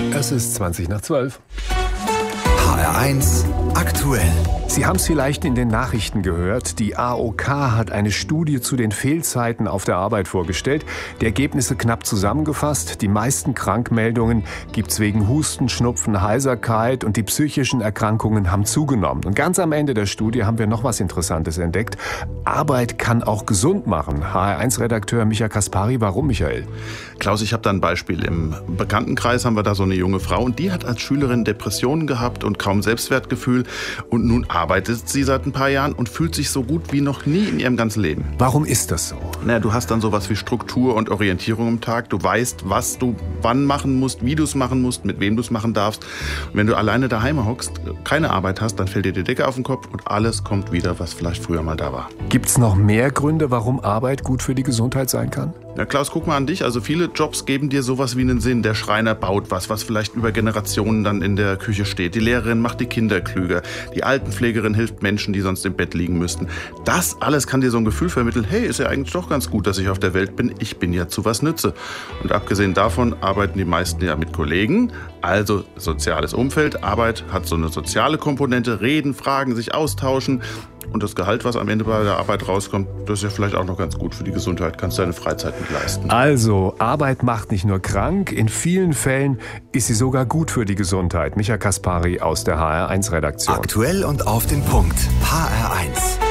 Es ist 20 nach 12. HR1 aktuell. Sie haben es vielleicht in den Nachrichten gehört. Die AOK hat eine Studie zu den Fehlzeiten auf der Arbeit vorgestellt. Die Ergebnisse knapp zusammengefasst. Die meisten Krankmeldungen gibt es wegen Husten, Schnupfen, Heiserkeit und die psychischen Erkrankungen haben zugenommen. Und ganz am Ende der Studie haben wir noch was Interessantes entdeckt. Arbeit kann auch gesund machen. HR1-Redakteur Micha Kaspari, warum, Michael? Klaus, ich habe da ein Beispiel. Im Bekanntenkreis haben wir da so eine junge Frau und die hat als Schülerin Depressionen gehabt und kaum Selbstwertgefühl. Und nun arbeitet sie seit ein paar Jahren und fühlt sich so gut wie noch nie in ihrem ganzen Leben. Warum ist das so? Du hast dann sowas wie Struktur und Orientierung im Tag. Du weißt, was du wann machen musst, wie du es machen musst, mit wem du es machen darfst. Und wenn du alleine daheim hockst, keine Arbeit hast, dann fällt dir die Decke auf den Kopf und alles kommt wieder, was vielleicht früher mal da war. Gibt's noch mehr Gründe, warum Arbeit gut für die Gesundheit sein kann? Na Klaus, guck mal an dich. Also viele Jobs geben dir sowas wie einen Sinn. Der Schreiner baut was vielleicht über Generationen dann in der Küche steht. Die Lehrerin macht die Kinder klüger. Die Altenpflegerin hilft Menschen, die sonst im Bett liegen müssten. Das alles kann dir so ein Gefühl vermitteln, hey, ist ja eigentlich doch ganz gut, dass ich auf der Welt bin. Ich bin ja zu was nütze. Und abgesehen davon arbeiten die meisten ja mit Kollegen. Also soziales Umfeld. Arbeit hat so eine soziale Komponente. Reden, fragen, sich austauschen. Und das Gehalt, was am Ende bei der Arbeit rauskommt, das ist ja vielleicht auch noch ganz gut für die Gesundheit. Kannst deine Freizeit mit leisten. Also, Arbeit macht nicht nur krank, in vielen Fällen ist sie sogar gut für die Gesundheit. Micha Kaspari aus der HR1-Redaktion. Aktuell und auf den Punkt. HR1.